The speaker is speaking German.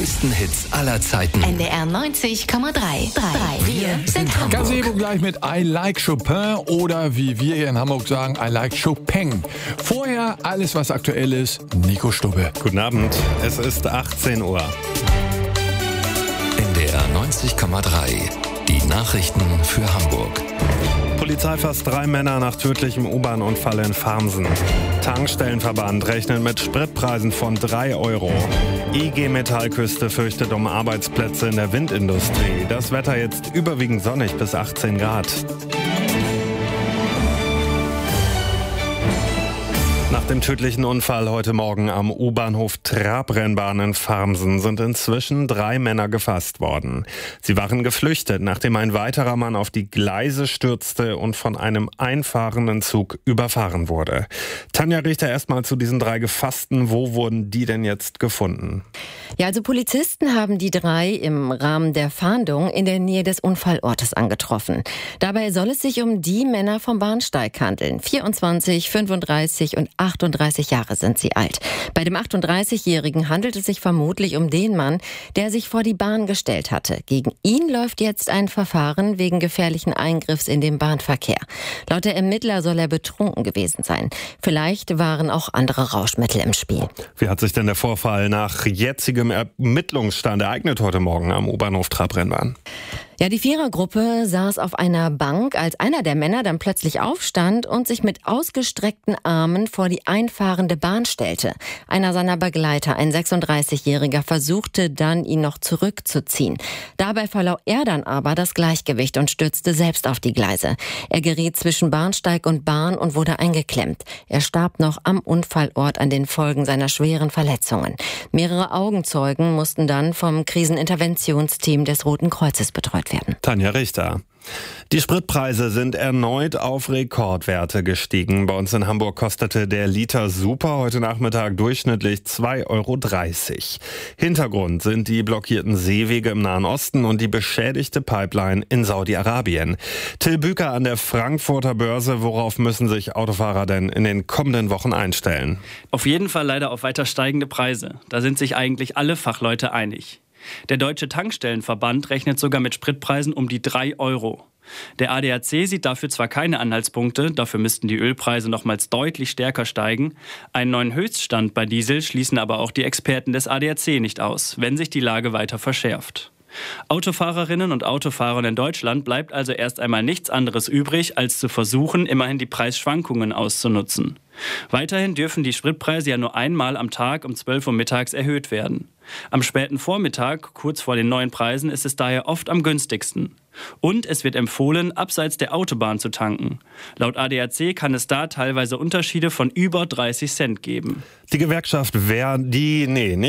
größten Hits aller Zeiten. NDR 90,3. Wir sind Hamburg. Gazebo gleich mit I Like Chopin oder wie wir hier in Hamburg sagen, I Like Chopin. Vorher alles, was aktuell ist, Nico Stubbe. Guten Abend, es ist 18 Uhr. NDR 90,3. Die Nachrichten für Hamburg. Polizei fasst 3 Männer nach tödlichem U-Bahn-Unfall in Farmsen. Tankstellenverband rechnet mit Spritpreisen von 3 Euro. IG Metallküste fürchtet um Arbeitsplätze in der Windindustrie. Das Wetter jetzt überwiegend sonnig bis 18 Grad. Nach dem tödlichen Unfall heute Morgen am U-Bahnhof Trabrennbahn in Farmsen sind inzwischen 3 Männer gefasst worden. Sie waren geflüchtet, nachdem ein weiterer Mann auf die Gleise stürzte und von einem einfahrenden Zug überfahren wurde. Tanja Richter, erstmal zu diesen 3 Gefassten. Wo wurden die denn jetzt gefunden? Ja, also Polizisten haben die 3 im Rahmen der Fahndung in der Nähe des Unfallortes angetroffen. Dabei soll es sich um die Männer vom Bahnsteig handeln. 24, 35 und 38 Jahre sind sie alt. Bei dem 38-Jährigen handelt es sich vermutlich um den Mann, der sich vor die Bahn gestellt hatte. Gegen ihn läuft jetzt ein Verfahren wegen gefährlichen Eingriffs in den Bahnverkehr. Laut der Ermittler soll er betrunken gewesen sein. Vielleicht waren auch andere Rauschmittel im Spiel. Wie hat sich denn der Vorfall nach jetzigem Ermittlungsstand ereignet heute Morgen am U-Bahnhof Trabrennbahn? Ja, die Vierergruppe saß auf einer Bank, als einer der Männer dann plötzlich aufstand und sich mit ausgestreckten Armen vor die einfahrende Bahn stellte. Einer seiner Begleiter, ein 36-Jähriger, versuchte dann, ihn noch zurückzuziehen. Dabei verlor er dann aber das Gleichgewicht und stürzte selbst auf die Gleise. Er geriet zwischen Bahnsteig und Bahn und wurde eingeklemmt. Er starb noch am Unfallort an den Folgen seiner schweren Verletzungen. Mehrere Augenzeugen mussten dann vom Kriseninterventionsteam des Roten Kreuzes betreut werden. Tanja Richter. Die Spritpreise sind erneut auf Rekordwerte gestiegen. Bei uns in Hamburg kostete der Liter Super heute Nachmittag durchschnittlich 2,30 Euro. Hintergrund sind die blockierten Seewege im Nahen Osten und die beschädigte Pipeline in Saudi-Arabien. Till Büker an der Frankfurter Börse. Worauf müssen sich Autofahrer denn in den kommenden Wochen einstellen? Auf jeden Fall leider auf weiter steigende Preise. Da sind sich eigentlich alle Fachleute einig. Der Deutsche Tankstellenverband rechnet sogar mit Spritpreisen um die 3 Euro. Der ADAC sieht dafür zwar keine Anhaltspunkte, dafür müssten die Ölpreise nochmals deutlich stärker steigen. Einen neuen Höchststand bei Diesel schließen aber auch die Experten des ADAC nicht aus, wenn sich die Lage weiter verschärft. Autofahrerinnen und Autofahrern in Deutschland bleibt also erst einmal nichts anderes übrig, als zu versuchen, immerhin die Preisschwankungen auszunutzen. Weiterhin dürfen die Spritpreise ja nur einmal am Tag um 12 Uhr mittags erhöht werden. Am späten Vormittag, kurz vor den neuen Preisen, ist es daher oft am günstigsten. Und es wird empfohlen, abseits der Autobahn zu tanken. Laut ADAC kann es da teilweise Unterschiede von über 30 Cent geben. Die Gewerkschaft nicht